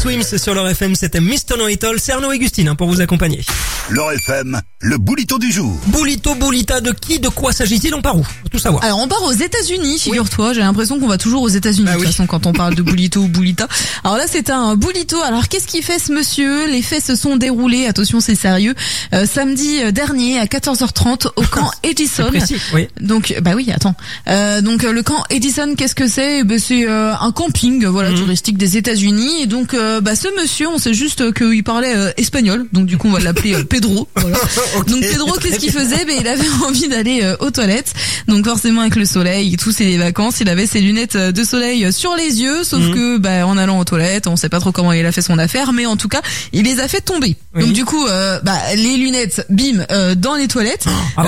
Swims sur leur FM, c'était Mr. Know-It-All. C'est Arnaud et Gustine pour vous accompagner. Leur FM, le boulito du jour. Boulita, de qui, de quoi s'agit-il? On part où? Faut tout savoir. Alors on part aux États-Unis, figure-toi. J'ai l'impression qu'on va toujours aux États-Unis de toute façon quand on parle de boulito ou boulita. Alors là c'est un boulito. Alors qu'est-ce qu'il fait ce monsieur? Les faits se sont déroulés, attention c'est sérieux, samedi dernier à 14h30 au camp Edison. C'est précis, oui. Donc attends. Donc le camp Edison, qu'est-ce que c'est? C'est un camping touristique des États-Unis. Et donc ce monsieur, on sait juste qu'il parlait espagnol. Donc du coup on va l'appeler Pedro. Voilà. Okay, donc Pedro, qu'est-ce qu'il faisait? Il avait envie d'aller aux toilettes. Donc forcément avec le soleil et tout, c'est les vacances, il avait ses lunettes de soleil sur les yeux, sauf que en allant aux toilettes, on sait pas trop comment il a fait son affaire, mais en tout cas, il les a fait tomber. Oui. Donc du coup les lunettes dans les toilettes.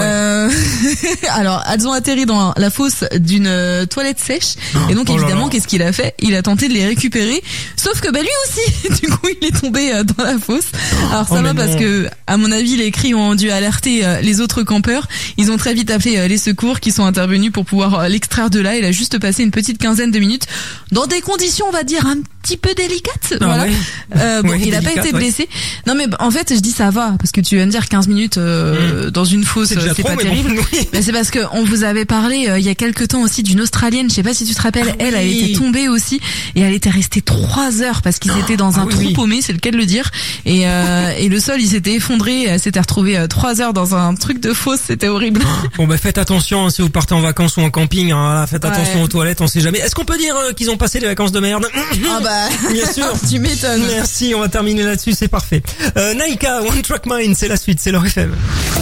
Alors elles ont atterri dans la fosse d'une toilette sèche et donc évidemment qu'est-ce qu'il a fait? Il a tenté de les récupérer, sauf que lui aussi du coup il est tombé dans la fosse. Alors ça va parce que à mon avis les cris ont dû alerter les autres campeurs. Ils ont très vite appelé les secours qui sont intervenus pour pouvoir l'extraire de là. Il a juste passé une petite quinzaine de minutes dans des conditions on va dire un petit peu délicates. Voilà. Il a pas été blessé. Non mais en fait je dis ça va parce que tu viens de dire 15 minutes dans une fosse c'est pas terrible. Mais c'est parce que on vous avait parlé il y a quelque temps aussi d'une Australienne, je sais pas si tu te rappelles, elle était tombée aussi et elle était restée 3 heures parce qu'ils étaient dans un trou paumé, c'est le cas de le dire. Et le sol il s'était effondré, elle s'était retrouvée 3 heures dans un truc de fosse, c'était horrible. Bon faites attention si vous partez en vacances ou en camping, faites attention aux toilettes, on sait jamais. Est-ce qu'on peut dire qu'ils ont passé des vacances de merde? Bien sûr. Tu m'étonnes. Merci, on va terminer là-dessus, c'est parfait. Naïka, One Track Mind, c'est la suite, c'est leur FM.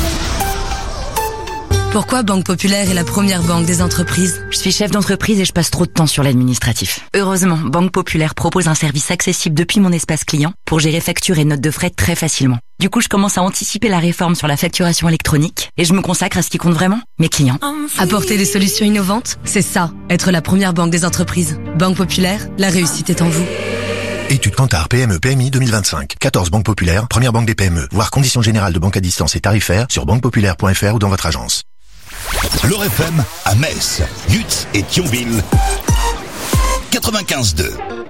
Pourquoi Banque Populaire est la première banque des entreprises? Je suis chef d'entreprise et je passe trop de temps sur l'administratif. Heureusement, Banque Populaire propose un service accessible depuis mon espace client pour gérer factures et notes de frais très facilement. Du coup, je commence à anticiper la réforme sur la facturation électronique et je me consacre à ce qui compte vraiment, mes clients. Apporter des solutions innovantes, c'est ça, être la première banque des entreprises. Banque Populaire, la réussite est en vous. Étude Kantar PME PMI 2025. 14 banques populaires, première banque des PME. Voir conditions générales de banque à distance et tarifaires sur banquepopulaire.fr ou dans votre agence. Leur FM à Metz, Lutz et Thionville. 95.2.